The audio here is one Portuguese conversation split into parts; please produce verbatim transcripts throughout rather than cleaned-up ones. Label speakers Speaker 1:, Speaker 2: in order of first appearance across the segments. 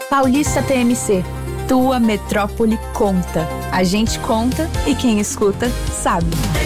Speaker 1: Paulista T M C. Tua metrópole conta. A gente conta e quem escuta sabe.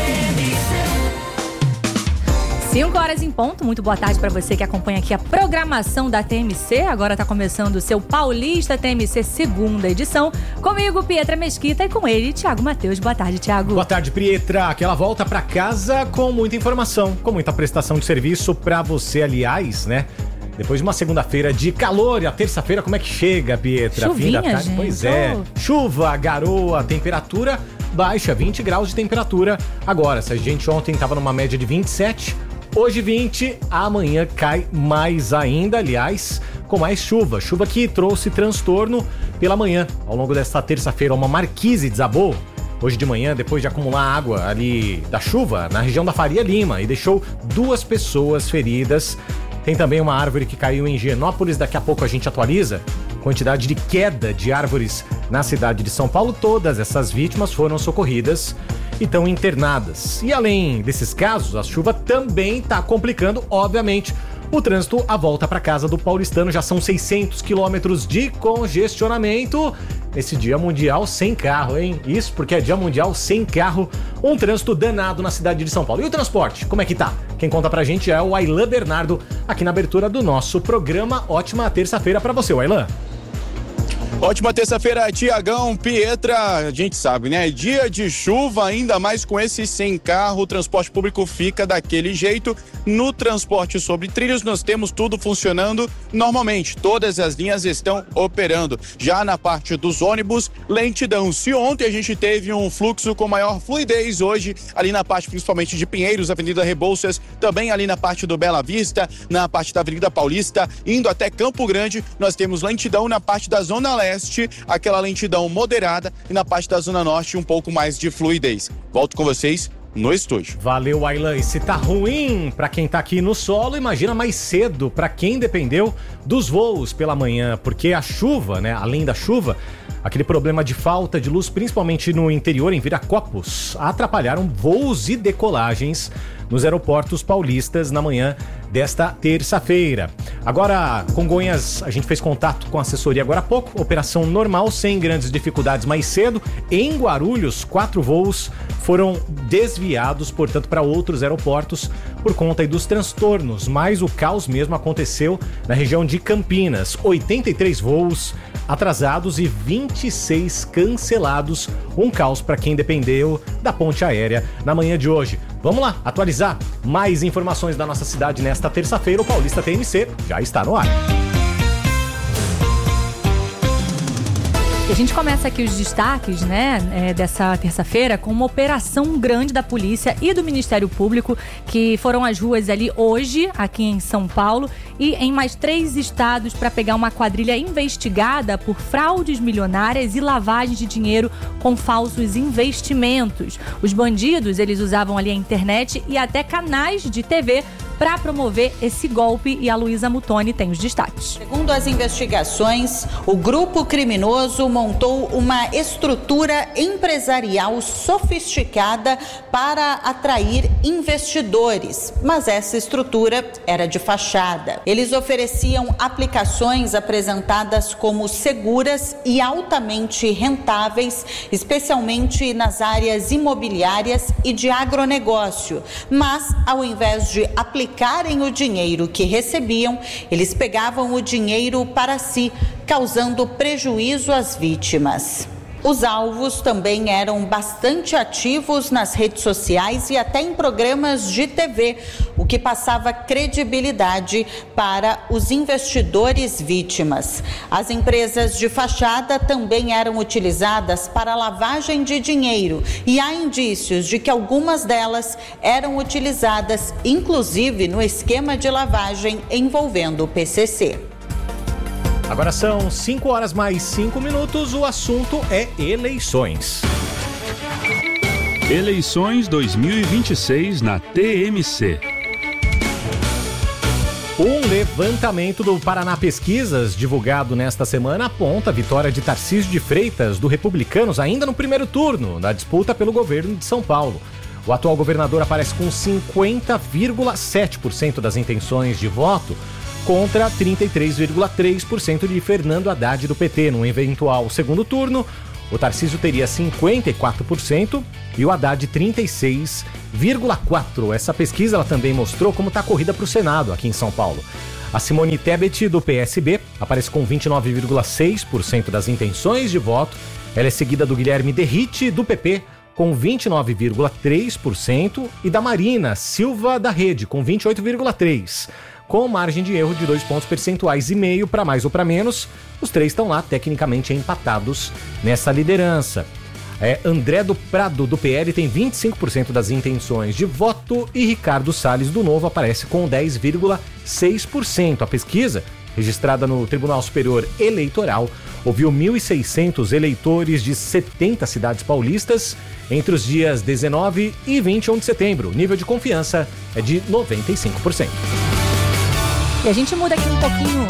Speaker 2: cinco horas em ponto, muito boa tarde para você que acompanha aqui a programação da T M C. Agora está começando o seu Paulista T M C segunda edição. Comigo, Pietra Mesquita, e com ele, Thiago Matheus. Boa tarde, Thiago.
Speaker 3: Boa tarde, Pietra. Aquela volta para casa com muita informação, com muita prestação de serviço para você, aliás, né? Depois de uma segunda-feira de calor, e a terça-feira como é que chega, Pietra?
Speaker 2: Chuvinha,
Speaker 3: fim da tarde?
Speaker 2: gente.
Speaker 3: Pois é.
Speaker 2: Oh.
Speaker 3: Chuva, garoa, temperatura baixa, vinte graus de temperatura. Agora, se a gente ontem estava numa média de vinte e sete, hoje vinte, amanhã cai mais ainda, aliás, com mais chuva. Chuva que trouxe transtorno pela manhã. Ao longo desta terça-feira, uma marquise desabou hoje de manhã, depois de acumular água ali da chuva na região da Faria Lima e deixou duas pessoas feridas. Tem também uma árvore que caiu em Higienópolis, daqui a pouco a gente atualiza. Quantidade de queda de árvores na cidade de São Paulo. Todas essas vítimas foram socorridas e estão internadas. E além desses casos, a chuva também está complicando, obviamente, o trânsito à volta para casa do paulistano. Já são seiscentos quilômetros de congestionamento nesse dia mundial sem carro, hein? Isso porque é dia mundial sem carro, um trânsito danado na cidade de São Paulo. E o transporte, como é que tá? Quem conta pra gente é o Aylan Bernardo, aqui na abertura do nosso programa. Ótima terça-feira pra você, Aylan.
Speaker 4: Ótima terça-feira, Tiagão, Pietra. A gente sabe, né? Dia de chuva, ainda mais com esse sem carro, o transporte público fica daquele jeito. No transporte sobre trilhos, nós temos tudo funcionando normalmente. Todas as linhas estão operando. Já na parte dos ônibus, lentidão. Se ontem a gente teve um fluxo com maior fluidez, hoje, ali na parte principalmente de Pinheiros, Avenida Rebouças, também ali na parte do Bela Vista, na parte da Avenida Paulista, indo até Campo Grande, nós temos lentidão na parte da Zona Leste, aquela lentidão moderada, e na parte da Zona Norte um pouco mais de fluidez. Volto com vocês no estúdio.
Speaker 3: Valeu, Aylan. E se tá ruim pra quem tá aqui no solo, imagina mais cedo pra quem dependeu dos voos pela manhã, porque a chuva, né, além da chuva, aquele problema de falta de luz, principalmente no interior, em Viracopos, atrapalharam voos e decolagens nos aeroportos paulistas na manhã desta terça-feira. Agora, Congonhas, a gente fez contato com a assessoria agora há pouco, operação normal, sem grandes dificuldades mais cedo. Em Guarulhos, quatro voos foram desviados, portanto, para outros aeroportos por conta aí dos transtornos, mas o caos mesmo aconteceu na região de Campinas. oitenta e três voos atrasados e vinte e seis cancelados, um caos para quem dependeu da ponte aérea na manhã de hoje. Vamos lá, atualizar mais informações da nossa cidade nesta terça-feira. O Paulista T M C já está no ar.
Speaker 2: E a gente começa aqui os destaques, né, é, dessa terça-feira com uma operação grande da polícia e do Ministério Público que foram às ruas ali hoje, aqui em São Paulo e em mais três estados para pegar uma quadrilha investigada por fraudes milionárias e lavagem de dinheiro com falsos investimentos. Os bandidos, eles usavam ali a internet e até canais de T V para promover esse golpe, e a Luísa Mutoni tem os destaques.
Speaker 5: Segundo as investigações, o grupo criminoso montou uma estrutura empresarial sofisticada para atrair investidores, mas essa estrutura era de fachada. Eles ofereciam aplicações apresentadas como seguras e altamente rentáveis, especialmente nas áreas imobiliárias e de agronegócio, mas ao invés de aplicar aplicarem o dinheiro que recebiam, eles pegavam o dinheiro para si, causando prejuízo às vítimas. Os alvos também eram bastante ativos nas redes sociais e até em programas de T V, o que passava credibilidade para os investidores vítimas. As empresas de fachada também eram utilizadas para lavagem de dinheiro e há indícios de que algumas delas eram utilizadas, inclusive, no esquema de lavagem envolvendo o P C C.
Speaker 3: Agora são cinco horas mais cinco minutos, o assunto é eleições.
Speaker 6: Eleições dois mil e vinte e seis na T M C.
Speaker 3: Um levantamento do Paraná Pesquisas, divulgado nesta semana, aponta a vitória de Tarcísio de Freitas, do Republicanos, ainda no primeiro turno, na disputa pelo governo de São Paulo. O atual governador aparece com cinquenta vírgula sete por cento das intenções de voto, contra trinta e três vírgula três por cento de Fernando Haddad do P T. No eventual segundo turno, o Tarcísio teria cinquenta e quatro por cento e o Haddad trinta e seis vírgula quatro por cento. Essa pesquisa ela também mostrou como está a corrida para o Senado aqui em São Paulo. A Simone Tebet, do P S B, aparece com vinte e nove vírgula seis por cento das intenções de voto. Ela é seguida do Guilherme Derrite, do P P, com vinte e nove vírgula três por cento e da Marina Silva, da Rede, com vinte e oito vírgula três por cento. Com margem de erro de dois pontos percentuais e meio para mais ou para menos, os três estão lá tecnicamente empatados nessa liderança. É, André do Prado, do P L, tem vinte e cinco por cento das intenções de voto e Ricardo Salles, do Novo, aparece com dez vírgula seis por cento. A pesquisa, registrada no Tribunal Superior Eleitoral, ouviu mil e seiscentos eleitores de setenta cidades paulistas entre os dias dezenove e vinte e um de setembro. O nível de confiança é de noventa e cinco por cento.
Speaker 2: E a gente muda aqui um pouquinho...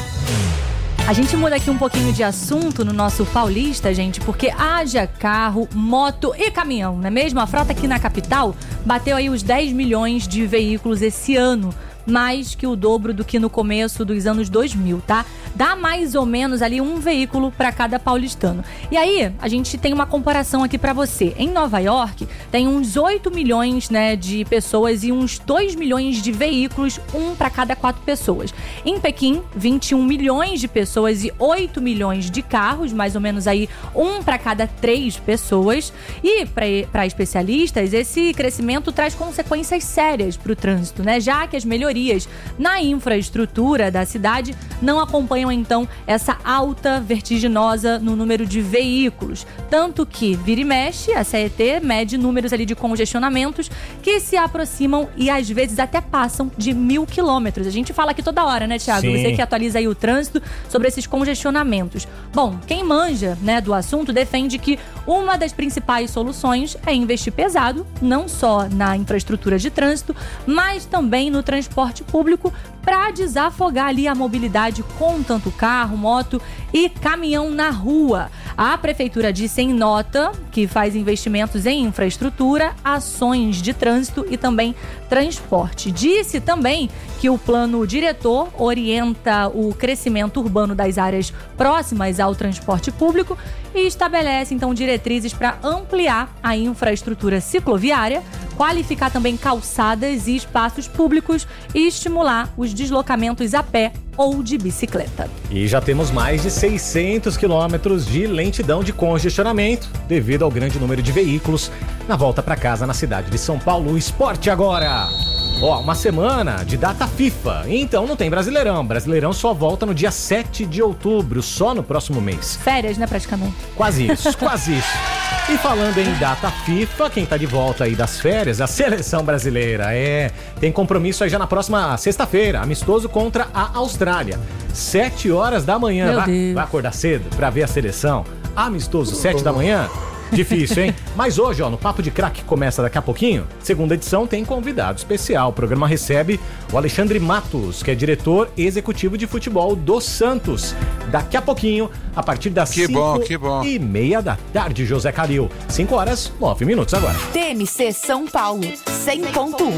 Speaker 2: A gente muda aqui um pouquinho de assunto no nosso Paulista, gente, porque haja carro, moto e caminhão, não é mesmo? A frota aqui na capital bateu aí os dez milhões de veículos esse ano, mais que o dobro do que no começo dos anos dois mil, tá? Dá mais ou menos ali um veículo para cada paulistano. E aí, a gente tem uma comparação aqui para você. Em Nova York, tem uns oito milhões, né, de pessoas e uns dois milhões de veículos, um para cada quatro pessoas. Em Pequim, vinte e um milhões de pessoas e oito milhões de carros, mais ou menos aí um para cada três pessoas. E para especialistas, esse crescimento traz consequências sérias para o trânsito, né? Já que as melhorias na infraestrutura da cidade não acompanham, então, essa alta vertiginosa no número de veículos. Tanto que, vira e mexe, a C E T mede números ali de congestionamentos que se aproximam e, às vezes, até passam de mil quilômetros. A gente fala aqui toda hora, né, Thiago?
Speaker 3: Sim.
Speaker 2: Você que atualiza aí o trânsito sobre esses congestionamentos. Bom, quem manja, né, do assunto defende que uma das principais soluções é investir pesado, não só na infraestrutura de trânsito, mas também no transporte público para desafogar ali a mobilidade com tanto carro, moto e caminhão na rua. A prefeitura disse em nota que faz investimentos em infraestrutura, ações de trânsito e também transporte. Disse também que o plano diretor orienta o crescimento urbano das áreas próximas ao transporte público e estabelece então diretrizes para ampliar a infraestrutura cicloviária, qualificar também calçadas e espaços públicos e estimular os deslocamentos a pé ou de bicicleta.
Speaker 3: E já temos mais de seiscentos quilômetros de lentidão de congestionamento devido ao grande número de veículos na volta para casa na cidade de São Paulo. O esporte agora. Ó, uma semana de data FIFA, então não tem Brasileirão. Brasileirão só volta no dia sete de outubro, só no próximo mês.
Speaker 2: Férias, né, praticamente?
Speaker 3: Quase isso, quase isso. E falando em data FIFA, quem tá de volta aí das férias, a seleção brasileira. É, tem compromisso aí já na próxima sexta-feira, amistoso contra a Austrália. Sete horas da manhã.
Speaker 2: Meu
Speaker 3: vai,
Speaker 2: Deus.
Speaker 3: vai acordar cedo pra ver a seleção? Amistoso, sete da manhã? Difícil, hein? Mas hoje, ó, no Papo de Craque, que começa daqui a pouquinho, segunda edição, tem convidado especial. O programa recebe o Alexandre Matos, que é diretor executivo de futebol do Santos. Daqui a pouquinho, a partir das
Speaker 7: Que
Speaker 3: cinco
Speaker 7: bom, que bom.
Speaker 3: e meia da tarde, José Calil. cinco horas, nove minutos agora.
Speaker 8: T M C São Paulo, cem ponto um.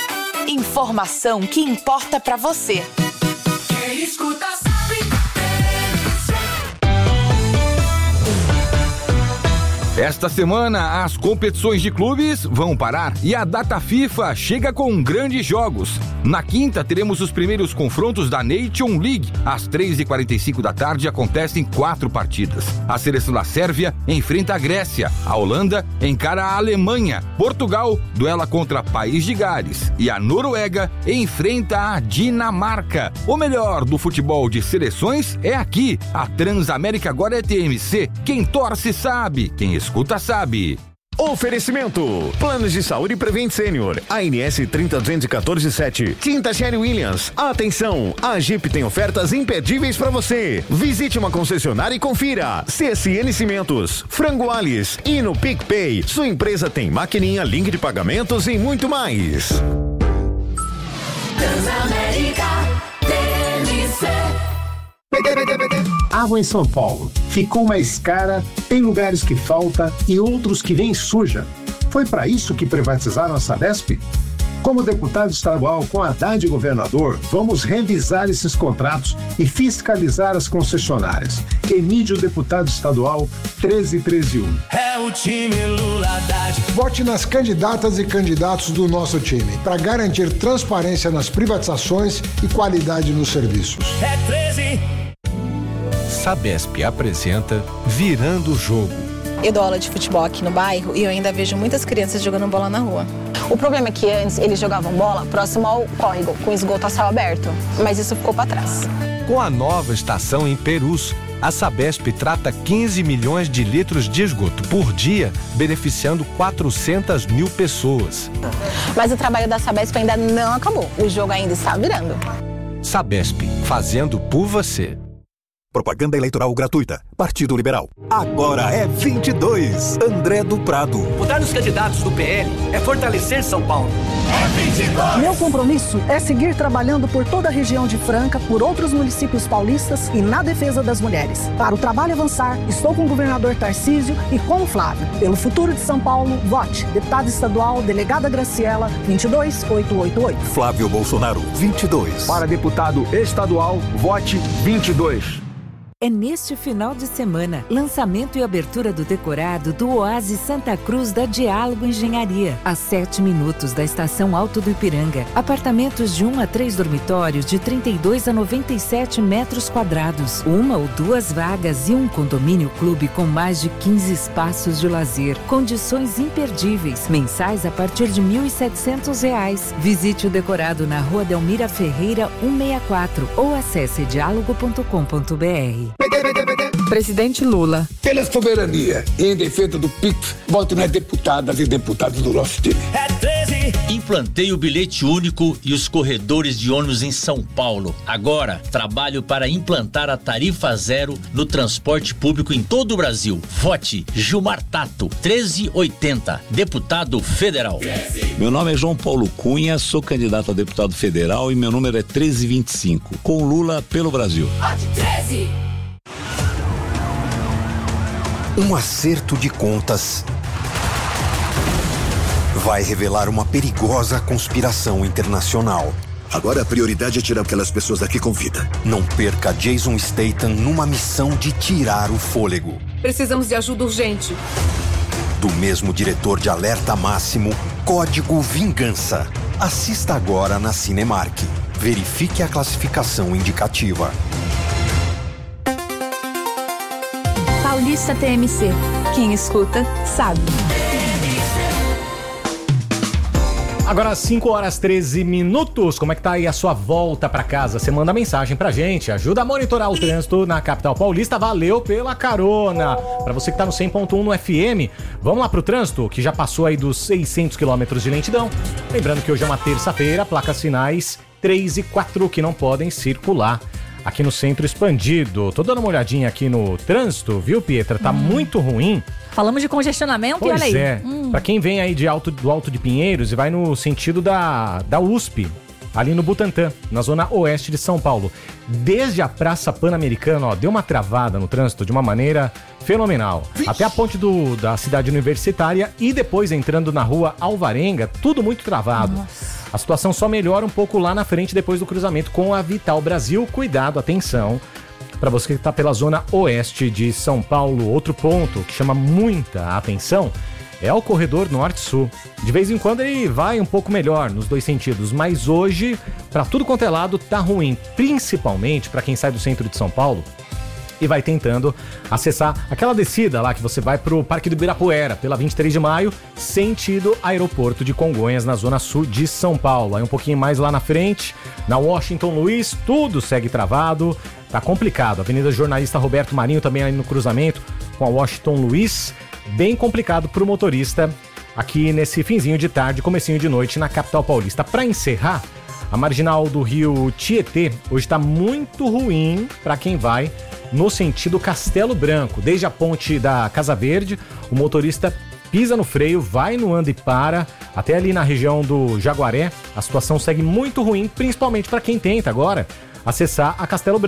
Speaker 8: Informação que importa pra você.
Speaker 9: Quem escuta sabe.
Speaker 10: Esta semana, as competições de clubes vão parar e a data FIFA chega com grandes jogos. Na quinta, teremos os primeiros confrontos da Nation League. Às três e quarenta e cinco da tarde acontecem quatro partidas. A seleção da Sérvia enfrenta a Grécia, a Holanda encara a Alemanha, Portugal duela contra País de Gales e a Noruega enfrenta a Dinamarca. O melhor do futebol de seleções é aqui. A Transamérica agora é T M C. Quem torce sabe, quem escuta sabe.
Speaker 11: Oferecimento: Planos de Saúde Prevent Sênior, A N S trinta duzentos e quatorze sete. Tinta Sherry Williams. Atenção, a Jeep tem ofertas imperdíveis para você. Visite uma concessionária e confira. C S N Cimentos, Frango Alice e no PicPay. Sua empresa tem maquininha, link de pagamentos e muito mais.
Speaker 9: Transamérica, T M C.
Speaker 12: Água em São Paulo ficou mais cara, tem lugares que falta e outros que vem suja. Foi para isso que privatizaram a Sabesp? Como deputado estadual com Haddad governador, vamos revisar esses contratos e fiscalizar as concessionárias. Emílio, deputado estadual, treze treze um.
Speaker 9: É o time Lula Haddad.
Speaker 7: Vote nas candidatas e candidatos do nosso time para garantir transparência nas privatizações e qualidade nos serviços.
Speaker 9: É treze.
Speaker 13: Sabesp apresenta Virando o Jogo.
Speaker 14: Eu dou aula de futebol aqui no bairro e eu ainda vejo muitas crianças jogando bola na rua.
Speaker 15: O problema é que antes eles jogavam bola próximo ao córrego, com esgoto a céu aberto, mas isso ficou para trás.
Speaker 13: Com a nova estação em Perus, a Sabesp trata quinze milhões de litros de esgoto por dia, beneficiando quatrocentas mil pessoas.
Speaker 15: Mas o trabalho da Sabesp ainda não acabou, o jogo ainda está virando.
Speaker 13: Sabesp, fazendo por você.
Speaker 16: Propaganda eleitoral gratuita. Partido Liberal. Agora é vinte e dois. André do Prado.
Speaker 17: Votar nos candidatos do P L é fortalecer São Paulo.
Speaker 18: É vinte e dois. Meu compromisso é seguir trabalhando por toda a região de Franca, por outros municípios paulistas e na defesa das mulheres. Para o trabalho avançar, estou com o governador Tarcísio e com o Flávio. Pelo futuro de São Paulo, vote. Deputada estadual, delegada Graciela, vinte e dois mil oitocentos e oitenta e oito.
Speaker 16: Flávio Bolsonaro, vinte e dois.
Speaker 19: Para deputado estadual, vote vinte e dois.
Speaker 20: É neste final de semana, lançamento e abertura do decorado do Oásis Santa Cruz da Diálogo Engenharia, a sete minutos da estação Alto do Ipiranga. Apartamentos de um a três dormitórios de trinta e dois a noventa e sete metros quadrados, uma ou duas vagas e um condomínio clube com mais de quinze espaços de lazer. Condições imperdíveis, mensais a partir de mil e setecentos reais. Visite o decorado na Rua Delmira Ferreira cento e sessenta e quatro ou acesse diálogo ponto com ponto br.
Speaker 21: Presidente Lula.
Speaker 22: Pela soberania e em defesa do P I X, vote nas deputadas e deputados do nosso time.
Speaker 17: É treze.
Speaker 23: Implantei o bilhete único e os corredores de ônibus em São Paulo. Agora, trabalho para implantar a tarifa zero no transporte público em todo o Brasil. Vote Gilmar Tato, treze oitenta, deputado federal.
Speaker 24: Meu nome é João Paulo Cunha, sou candidato a deputado federal e meu número é treze vinte e cinco. Com Lula pelo Brasil.
Speaker 9: Vote treze.
Speaker 25: Um acerto de contas vai revelar uma perigosa conspiração internacional.
Speaker 26: Agora a prioridade é tirar aquelas pessoas daqui com vida.
Speaker 25: Não perca Jason Statham numa missão de tirar o fôlego.
Speaker 27: Precisamos de ajuda urgente.
Speaker 25: Do mesmo diretor de Alerta Máximo, Código Vingança. Assista agora na Cinemark. Verifique a classificação indicativa.
Speaker 1: Paulista T M C. Quem escuta, sabe.
Speaker 3: Agora, cinco horas e treze minutos. Como é que tá aí a sua volta pra casa? Você manda mensagem pra gente, ajuda a monitorar o trânsito na capital paulista. Valeu pela carona. Pra você que tá no cem ponto um no F M, vamos lá pro trânsito, que já passou aí dos seiscentos quilômetros de lentidão. Lembrando que hoje é uma terça-feira, placas finais três e quatro que não podem circular aqui no centro expandido. Tô dando uma olhadinha aqui no trânsito, viu, Pietra? Tá hum. muito ruim.
Speaker 2: Falamos de congestionamento
Speaker 3: pois
Speaker 2: e olha aí.
Speaker 3: É. Hum. Pra quem vem aí de alto, do Alto de Pinheiros e vai no sentido da, da U S P, ali no Butantã, na zona oeste de São Paulo. Desde a Praça Pan-Americana, ó, deu uma travada no trânsito de uma maneira fenomenal. Vixe. Até a ponte do, da cidade universitária e depois entrando na rua Alvarenga, tudo muito travado. Nossa. A situação só melhora um pouco lá na frente depois do cruzamento com a Vital Brasil. Cuidado, atenção, para você que está pela zona oeste de São Paulo. Outro ponto que chama muita atenção é o corredor norte-sul. De vez em quando ele vai um pouco melhor nos dois sentidos, mas hoje, para tudo quanto é lado, tá ruim, principalmente para quem sai do centro de São Paulo e vai tentando acessar aquela descida lá que você vai pro Parque do Ibirapuera, pela vinte e três de maio, sentido aeroporto de Congonhas, na zona sul de São Paulo. Aí um pouquinho mais lá na frente, na Washington Luiz, tudo segue travado, tá complicado. Avenida Jornalista Roberto Marinho também aí no cruzamento com a Washington Luiz, bem complicado pro motorista aqui nesse finzinho de tarde, comecinho de noite na capital paulista. Para encerrar, a marginal do Rio Tietê hoje tá muito ruim para quem vai no sentido Castelo Branco. Desde a ponte da Casa Verde, o motorista pisa no freio, vai no anda e para, até ali na região do Jaguaré. A situação segue muito ruim, principalmente para quem tenta agora acessar a Castelo Branco.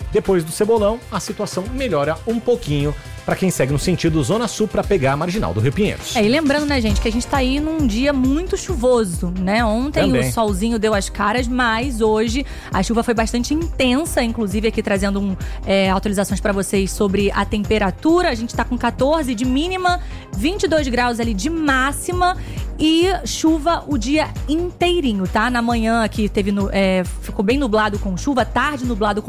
Speaker 3: Depois do Cebolão, a situação melhora um pouquinho para quem segue no sentido Zona Sul para pegar a Marginal do Rio Pinheiros.
Speaker 2: É, e lembrando, né, gente, que a gente tá aí num dia muito chuvoso, né? Ontem
Speaker 3: Também.
Speaker 2: o solzinho deu as caras, mas hoje a chuva foi bastante intensa, inclusive aqui trazendo um, é, atualizações para vocês sobre a temperatura. A gente tá com catorze de mínima, vinte e dois graus ali de máxima e chuva o dia inteirinho, tá? Na manhã aqui teve no, é, ficou bem nublado com chuva, tarde nublado com